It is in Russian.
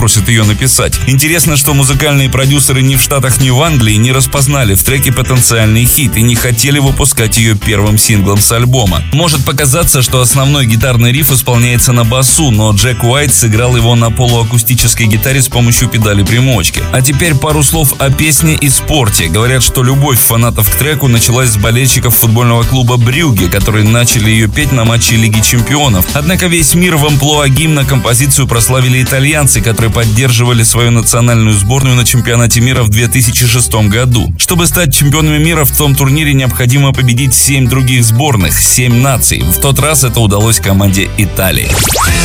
просит ее написать. Интересно, что музыкальные продюсеры ни в Штатах, ни в Англии не распознали в треке потенциальный хит и не хотели выпускать ее первым синглом с альбома. Может показаться, что основной гитарный риф исполняется на басу, но Джек Уайт сыграл его на полуакустической гитаре с помощью педали примочки. А теперь пару слов о песне и спорте. Говорят, что любовь фанатов к треку началась с болельщиков футбольного клуба Брюгге, которые начали ее петь на матче Лиги Чемпионов. Однако весь мир в амплуа гимна композицию прославили итальянцы, которые поддерживали свою национальную сборную на чемпионате мира в 2006 году. Чтобы стать чемпионами мира в том турнире, необходимо победить 7 других сборных, 7 наций. В тот раз это удалось команде Италии.